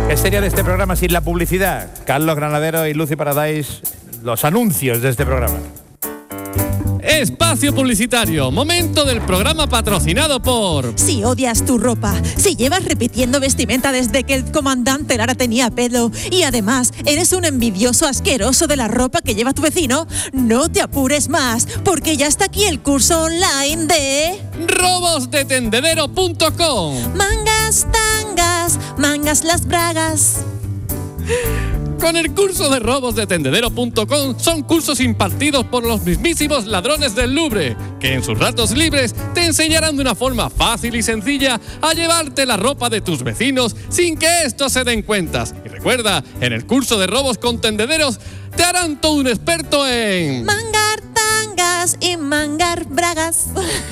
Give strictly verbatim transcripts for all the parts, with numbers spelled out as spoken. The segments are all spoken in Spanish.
¿Qué sería de este programa sin la publicidad? Carlos Granadero y Lucy Paradise, los anuncios de este programa. Espacio publicitario, momento del programa patrocinado por... Si odias tu ropa, si llevas repitiendo vestimenta desde que el comandante Lara tenía pelo y además eres un envidioso asqueroso de la ropa que lleva tu vecino, no te apures más, porque ya está aquí el curso online de... robos de tendedero punto com. Mangas, tangas, mangas las bragas. Con el curso de robos de tendedero punto com son cursos impartidos por los mismísimos ladrones del Louvre, que en sus ratos libres te enseñarán de una forma fácil y sencilla a llevarte la ropa de tus vecinos sin que estos se den cuentas. Y recuerda, en el curso de robos con tendederos te harán todo un experto en... mangar tangas y mangar bragas.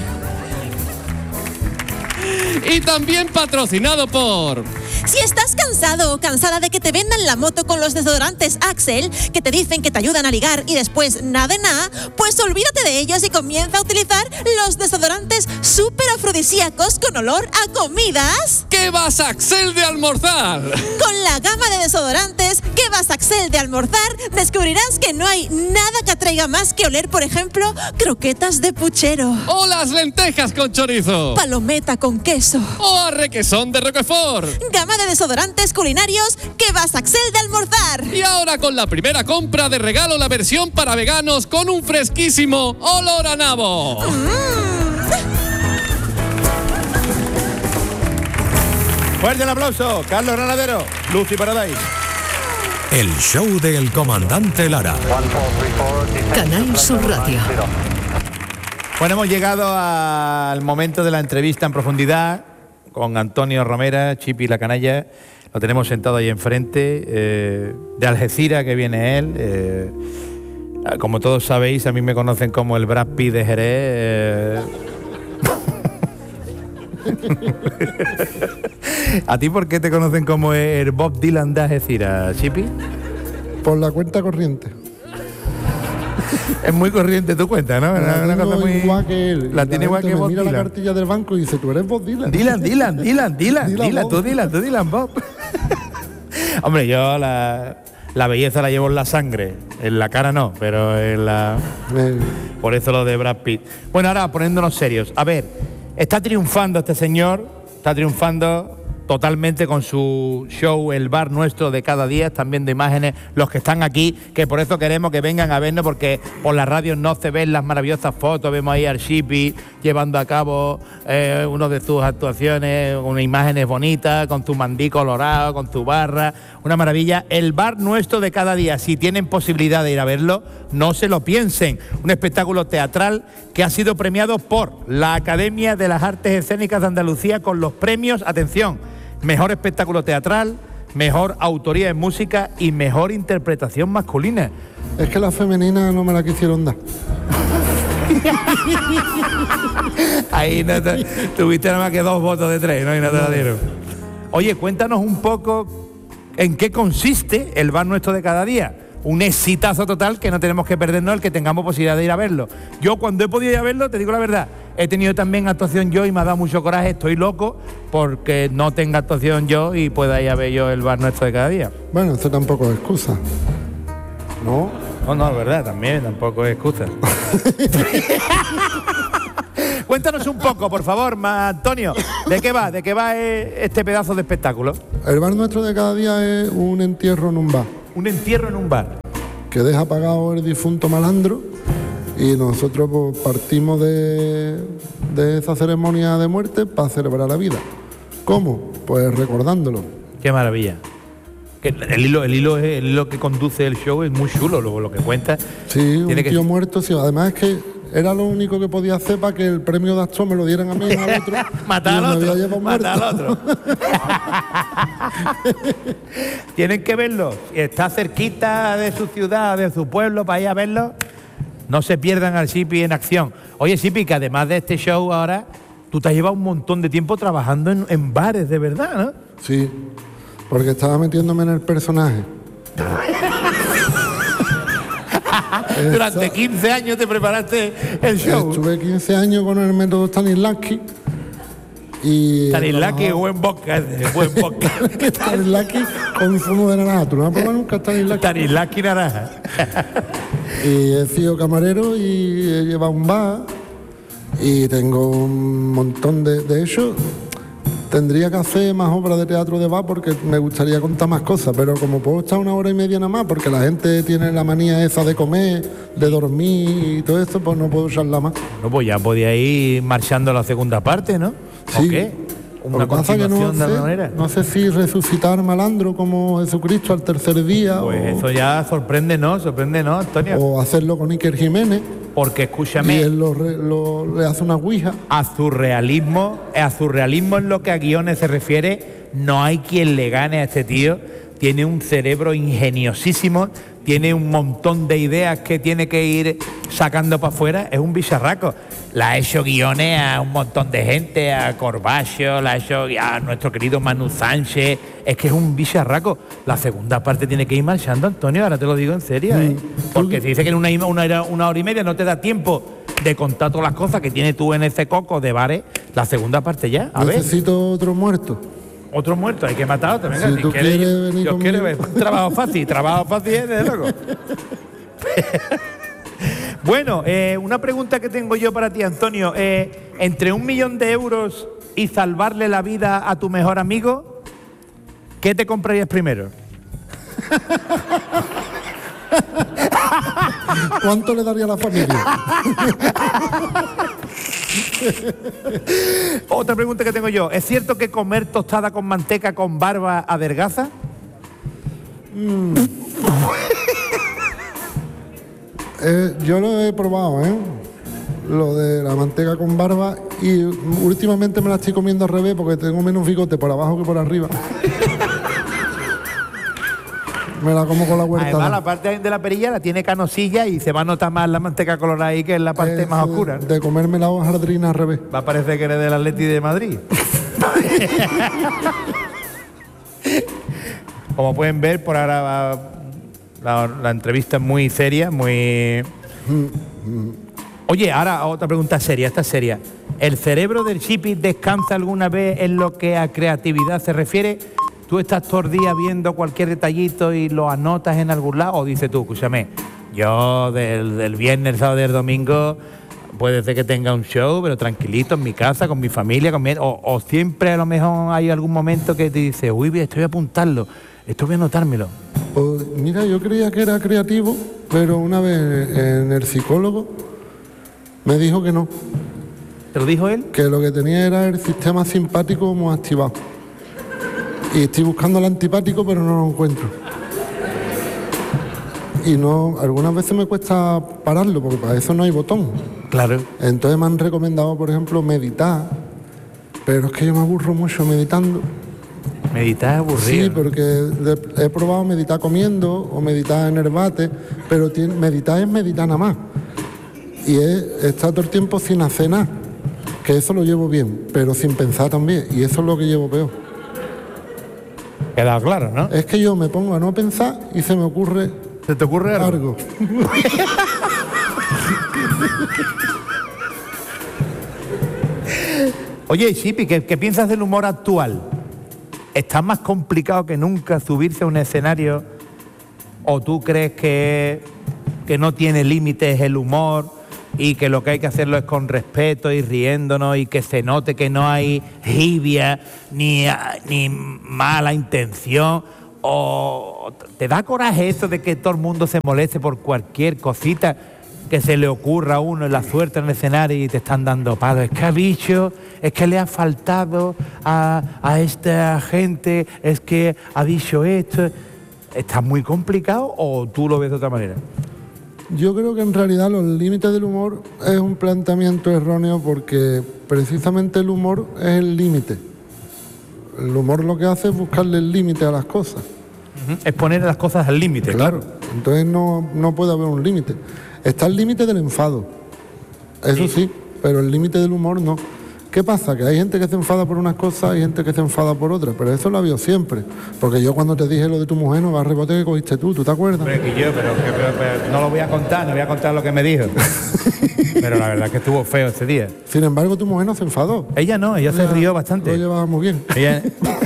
Y también patrocinado por... Si estás cansado o cansada de que te vendan la moto con los desodorantes Axel, que te dicen que te ayudan a ligar y después nada de nada, pues olvídate de ellos y comienza a utilizar los desodorantes súper afrodisíacos con olor a comidas. ¿Qué vas a Axel de almorzar? Con la gama de desodorantes ¿Qué vas a Axel de almorzar? Descubrirás que no hay nada que atraiga más que oler, por ejemplo, croquetas de puchero. O las lentejas con chorizo. Palometa con queso. O a requesón de Roquefort. Gama de desodorantes culinarios ¿Qué vas a Axel de almorzar? Y ahora con la primera compra de regalo la versión para veganos con un fresquísimo olor a nabo. Mm. Fuerte el aplauso, Carlos Granadero, Lucy Paradise. El show del comandante Lara. Canal Sur Radio. Bueno, hemos llegado al momento de la entrevista en profundidad con Antonio Romera, Chipi la canalla. Lo tenemos sentado ahí enfrente, eh, de Algeciras, que viene él. Eh, como todos sabéis, a mí me conocen como el Brad Pitt de Jerez. Eh. ¿A ti por qué te conocen como el Bob Dylan de Algeciras, Chipi? Por la cuenta corriente. Es muy corriente tu cuenta, ¿no? La Una cosa muy... igual que él. La tiene igual que Bob Mira Dylan. la cartilla del banco y dice, tú eres Bob Dylan. Dylan, Dylan, Dylan, Dylan, Dylan Dylan, Bob. tú Dylan, tú Dylan Bob. Hombre, yo la, la belleza la llevo en la sangre, en la cara no, pero en la... Eh, Por eso lo de Brad Pitt. Bueno, ahora poniéndonos serios. A ver, está triunfando este señor, está triunfando totalmente con su show El Bar Nuestro de cada día. Están viendo imágenes los que están aquí, que por eso queremos que vengan a vernos, porque por la radio no se ven las maravillosas fotos. Vemos ahí al Chipi llevando a cabo eh, una de sus actuaciones, unas imágenes bonitas, con tu mandí colorado, con tu barra, una maravilla. El Bar Nuestro de cada día, si tienen posibilidad de ir a verlo, no se lo piensen. Un espectáculo teatral que ha sido premiado por la Academia de las Artes Escénicas de Andalucía con los premios, atención, mejor espectáculo teatral, mejor autoría en música y mejor interpretación masculina. es que la femenina no me la quisieron dar. Ahí no te, tuviste nada más que dos votos de tres, ¿no? Y no te la dieron. Oye, cuéntanos un poco en qué consiste el bar nuestro de cada día. Un exitazo total que no tenemos que perdernos el que tengamos posibilidad de ir a verlo. Yo cuando he podido ir a verlo, te digo la verdad, he tenido también actuación yo y me ha dado mucho coraje, estoy loco porque no tenga actuación yo y pueda ir a ver yo el bar nuestro de cada día. Bueno, esto tampoco es excusa, ¿no? No, no, es verdad, también, tampoco es excusa. Cuéntanos un poco, por favor, ma, Antonio, ¿de qué va? ¿De qué va eh, este pedazo de espectáculo? El bar nuestro de cada día es un entierro en un bar. Un entierro en un bar. Que deja pagado el difunto malandro y nosotros pues, partimos de, de esa ceremonia de muerte para celebrar la vida. ¿Cómo? Pues recordándolo. Qué maravilla. Que el hilo, el hilo, el hilo que conduce el show es muy chulo, lo, lo que cuenta. Sí, un Tiene tío que... muerto, sí. Además es que era lo único que podía hacer para que el premio de actor me lo dieran a mí y al otro. Matar al otro, matar al otro. Tienen que verlo. Está cerquita de su ciudad, de su pueblo, para ir a verlo. No se pierdan al Chipi en acción. Oye, Chipi, que además de este show ahora, tú te has llevado un montón de tiempo trabajando en, en bares, de verdad, ¿no? Sí, porque estaba metiéndome en el personaje. Durante quince años te preparaste el show. Estuve quince años con el método Stanislavski Y Stanislavski, buen vodka, buen vodka. Stanislavski con zumo de naranja. ¿Tú no has probado nunca Stanislavski? Stanislavski naranja. Y he sido camarero y he llevado un bar y tengo un montón de... De hecho, tendría que hacer más obras de teatro de bar porque me gustaría contar más cosas, pero como puedo estar una hora y media nada más, porque la gente tiene la manía esa de comer, de dormir y todo eso, pues no puedo charlar más. No, pues ya podía ir marchando la segunda parte, ¿no? Sí. ¿O qué? Lo Una que pasa que no continuación de alguna sé, manera. no sé si resucitar malandro como Jesucristo al tercer día Pues o, eso ya sorprende, ¿no? Sorprende, ¿no, Antonio? o hacerlo con Iker Jiménez Porque y escúchame, él lo, re- lo- le hace una ouija. a surrealismo, a surrealismo en lo que a guiones se refiere, no hay quien le gane a este tío. Tiene un cerebro ingeniosísimo, tiene un montón de ideas que tiene que ir sacando para afuera. Es un bicharraco. La ha hecho guiones a un montón de gente, a Corbacho, la ha hecho a nuestro querido Manu Sánchez. Es que es un bicharraco. La segunda parte tiene que ir marchando, Antonio, ahora te lo digo en serio, ¿eh? Porque si dice que en una, una, una hora y media no te da tiempo de contar todas las cosas que tienes tú en ese coco de bares, la segunda parte ya, a ver. Necesito otro muerto. Otro muerto, hay que matar otro. Venga, Si si tú quieres, quieres venir Dios quiere ver. conmigo. Trabajo fácil, trabajo fácil es de loco. Bueno, eh, una pregunta que tengo yo para ti, Antonio. Eh, entre un millón de euros y salvarle la vida a tu mejor amigo, ¿qué te comprarías primero? ¿Cuánto le daría a la familia? Otra pregunta que tengo yo. ¿Es cierto que comer tostada con manteca con barba adelgaza? Eh, yo lo he probado, ¿eh? Lo de la manteca con barba y últimamente me la estoy comiendo al revés porque tengo menos bigote por abajo que por arriba. Me la como con la huerta. Además, la parte de la perilla la tiene canosilla y se va a notar más la manteca colorada ahí que en la parte Es, más eh, oscura. De comerme la hojaldrina al revés. Va a parecer que eres del Atleti de Madrid. Como pueden ver, por ahora va- la, la entrevista es muy seria, muy... Oye, ahora otra pregunta seria, esta es seria. ¿El cerebro del Chipi descansa alguna vez en lo que a creatividad se refiere? ¿Tú estás todo el día viendo cualquier detallito y lo anotas en algún lado? ¿O dices tú, escúchame, yo del, del viernes, sábado y el domingo puede ser que tenga un show, pero tranquilito en mi casa, con mi familia, con mi... O, o siempre a lo mejor hay algún momento que te dice, uy, esto voy a apuntarlo, esto voy a anotármelo. Pues mira, yo creía que era creativo, pero una vez en el psicólogo me dijo que no, ¿Te lo dijo él? que lo que tenía era el sistema simpático muy activado. Y estoy buscando el antipático, pero no lo encuentro. Y no, algunas veces me cuesta pararlo, porque para eso no hay botón. Claro. Entonces me han recomendado, por ejemplo, meditar, pero es que yo me aburro mucho meditando. Meditar es aburrido. Sí, ¿no? porque de- he probado meditar comiendo o meditar en el bate, pero tiene- meditar es meditar nada más. Y es estar todo el tiempo sin hacer nada, que eso lo llevo bien, pero sin pensar también, y eso es lo que llevo peor. Queda claro, ¿no? Es que yo me pongo a no pensar y se me ocurre ¿Se te ocurre algo? algo. Oye, Chipi, ¿qué, ¿qué piensas del humor actual? ¿Está más complicado que nunca subirse a un escenario? ¿O tú crees que, que no tiene límites el humor y que lo que hay que hacerlo es con respeto y riéndonos y que se note que no hay jibia ni, ni mala intención? ¿O te da coraje eso de que todo el mundo se moleste por cualquier cosita que se le ocurra a uno en la suerte en el escenario y te están dando palos? Es que ha dicho, es que le ha faltado a, a esta gente, es que ha dicho esto. ¿Está muy complicado o tú lo ves de otra manera? Yo creo que en realidad los límites del humor es un planteamiento erróneo porque precisamente el humor es el límite. El humor lo que hace es buscarle el límite a las cosas. Uh-huh. Es poner las cosas al límite. Claro, entonces no, no puede haber un límite. Está el límite del enfado, eso sí, Sí. pero el límite del humor no. ¿Qué pasa? Que hay gente que se enfada por unas cosas y gente que se enfada por otras, pero eso lo ha habido siempre. Porque yo cuando te dije lo de tu mujer, no va a rebote que cogiste tú, ¿tú te acuerdas? Hombre, que yo, pero, que- pero- pero no lo voy a contar, no voy a contar lo que me dijo. Pero la verdad es que estuvo feo este día. Sin embargo, tu mujer no se enfadó. Ella no, ella, ella se rió bastante. Lo llevaba muy bien. Ella...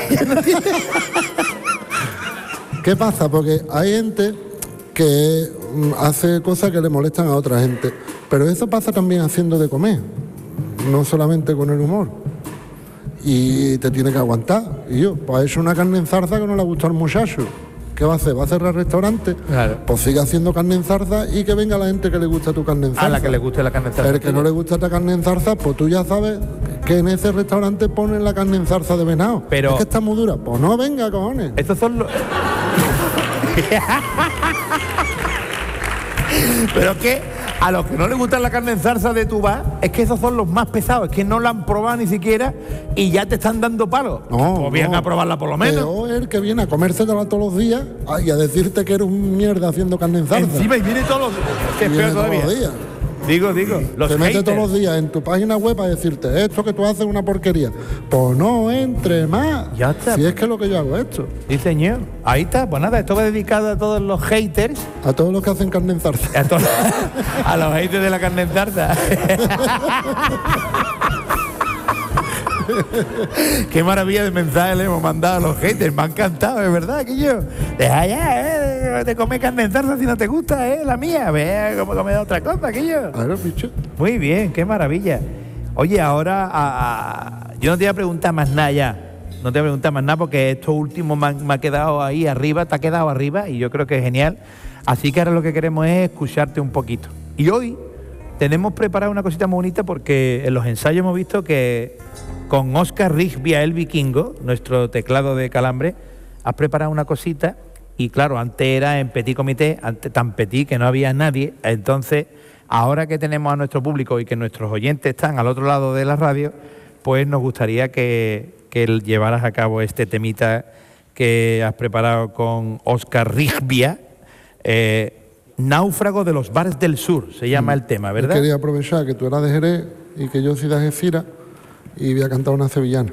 ¿Qué pasa? Porque hay gente que hace cosas que le molestan a otra gente. Pero eso pasa también haciendo de comer, no solamente con el humor. Y te tiene que aguantar. Y yo, pues ha hecho una carne en zarza que no le gustó al muchacho. ¿Qué va a hacer? ¿Va a cerrar el restaurante? Claro. Pues sigue haciendo carne en zarza y que venga la gente que le gusta tu carne en zarza. A la que le guste la carne en zarza. El que no le gusta esta carne en zarza, pues tú ya sabes que en ese restaurante ponen la carne en zarza de venado. Pero... es que está muy dura. Pues no, venga, cojones. Estos son los... Pero que a los que no les gusta la carne en zarza de tu bar, es que esos son los más pesados, es que no la han probado ni siquiera y ya te están dando palos. No, pues bien no. a probarla por lo menos. Pero el que viene a comérsela todos los días y a decirte que eres un mierda haciendo carne en zarza. Encima y viene todos los días. Que es Viene peor todos todavía. los días. Digo, digo, los te metes haters. todos los días en tu página web a decirte esto que tú haces es una porquería. Pues no entre más. Ya está. Si es que es lo que yo hago esto. Sí, señor. Ahí está. Pues nada, esto va dedicado a todos los haters. A todos los que hacen carne en zarza. A, todos, a los haters de la carne en zarza. Qué maravilla de mensajes le hemos mandado a los haters. Me ha encantado, es verdad, que yo. Deja ya, eh, de comer carne en zarza si no te gusta, eh, la mía. Ve cómo comer otra cosa, que yo. Claro, bicho. Muy bien, qué maravilla. Oye, ahora a, a, yo no te voy a preguntar más nada ya. No te voy a preguntar más nada porque esto último me ha, me ha quedado ahí arriba, te ha quedado arriba y yo creo que es genial. Así que ahora lo que queremos es escucharte un poquito. Y hoy tenemos preparado una cosita muy bonita porque en los ensayos hemos visto que con Óscar Rigbia, el vikingo, nuestro teclado de calambre, has preparado una cosita y claro, antes era en petit comité, antes tan petit que no había nadie, entonces ahora que tenemos a nuestro público y que nuestros oyentes están al otro lado de la radio, pues nos gustaría que, que llevaras a cabo este temita que has preparado con Óscar Rigbia, eh, Náufrago de los bares del sur, se llama el tema, ¿verdad? Yo quería aprovechar que tú eras de Jerez y que yo soy de Algeciras y voy a cantar una sevillana.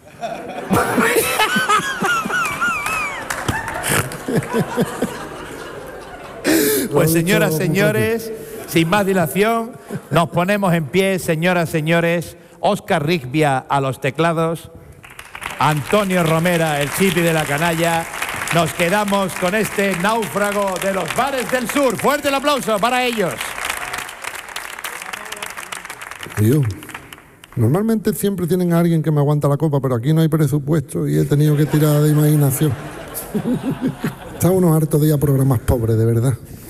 Pues señoras, señores, sin más dilación, nos ponemos en pie, señoras, señores. Óscar Rigbia a los teclados, Antonio Romera, el chipi de la canalla. Nos quedamos con este Náufrago de los bares del sur. Fuerte el aplauso para ellos. Tío, normalmente siempre tienen a alguien que me aguanta la copa, pero aquí no hay presupuesto y he tenido que tirar de imaginación. Está uno harto de ir a programas pobres, de verdad.